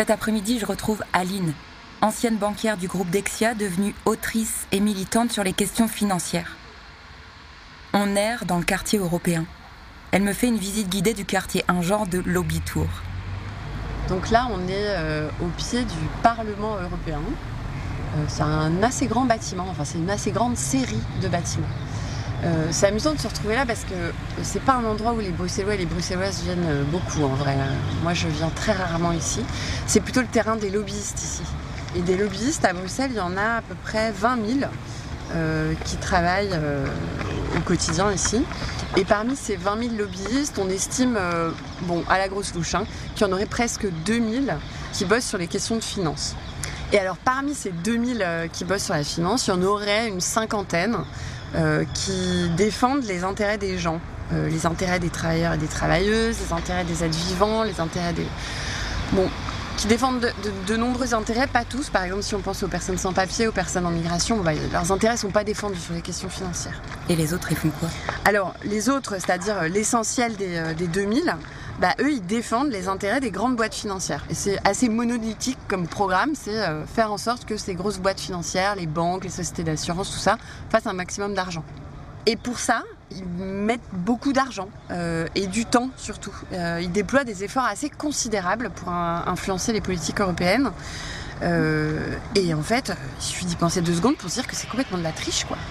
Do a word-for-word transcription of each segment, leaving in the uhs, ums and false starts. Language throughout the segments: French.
Cet après-midi, je retrouve Aline, ancienne banquière du groupe Dexia, devenue autrice et militante sur les questions financières. On erre dans le quartier européen. Elle me fait une visite guidée du quartier, un genre de lobby tour. Donc là, on est euh, au pied du Parlement européen. Euh, c'est un assez grand bâtiment, enfin c'est une assez grande série de bâtiments. Euh, c'est amusant de se retrouver là parce que c'est pas un endroit où les Bruxellois et les Bruxelloises viennent beaucoup en vrai. Moi je viens très rarement ici. C'est plutôt le terrain des lobbyistes ici. Et des lobbyistes à Bruxelles, il y en a à peu près vingt mille euh, qui travaillent euh, au quotidien ici. Et parmi ces vingt mille lobbyistes, on estime, euh, bon à la grosse louche, hein, qu'il y en aurait presque deux mille qui bossent sur les questions de finance. Et alors parmi ces deux mille euh, qui bossent sur la finance, il y en aurait une cinquantaine Euh, qui défendent les intérêts des gens, euh, les intérêts des travailleurs et des travailleuses, les intérêts des êtres vivants, les intérêts des... Bon, qui défendent de, de, de nombreux intérêts, pas tous. Par exemple, si on pense aux personnes sans papier, aux personnes en migration, bah, leurs intérêts ne sont pas défendus sur les questions financières. Et les autres, ils font quoi ? Alors, les autres, c'est-à-dire l'essentiel des, euh, des deux mille, bah, eux, ils défendent les intérêts des grandes boîtes financières. Et c'est assez monolithique comme programme, c'est euh, faire en sorte que ces grosses boîtes financières, les banques, les sociétés d'assurance, tout ça, fassent un maximum d'argent. Et pour ça, ils mettent beaucoup d'argent euh, et du temps surtout. Euh, ils déploient des efforts assez considérables pour un, influencer les politiques européennes. Euh, et en fait, il suffit d'y penser deux secondes pour se dire que c'est complètement de la triche, quoi.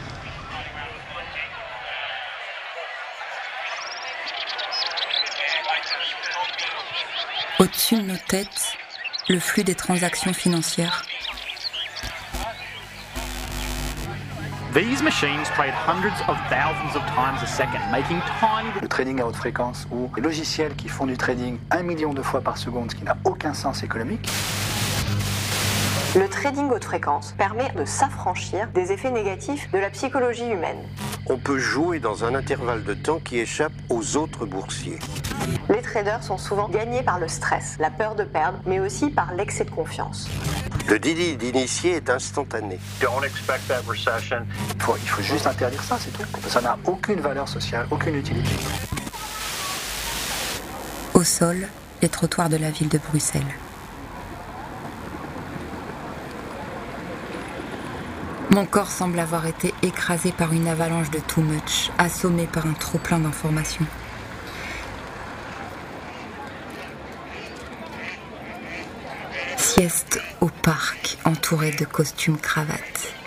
Au-dessus de nos têtes, le flux des transactions financières. These machines trade hundreds of thousands of times a second, making tiny... Le trading à haute fréquence ou les logiciels qui font du trading un million de fois par seconde, ce qui n'a aucun sens économique. Le trading haute fréquence permet de s'affranchir des effets négatifs de la psychologie humaine. On peut jouer dans un intervalle de temps qui échappe aux autres boursiers. Les traders sont souvent gagnés par le stress, la peur de perdre, mais aussi par l'excès de confiance. Le délit d'initié est instantané. Don't expect that recession. Il faut, il faut juste interdire ça, c'est tout. Ça n'a aucune valeur sociale, aucune utilité. Au sol, les trottoirs de la ville de Bruxelles. Mon corps semble avoir été écrasé par une avalanche de too much, assommé par un trop-plein d'informations. Sieste au parc, entouré de costumes cravates.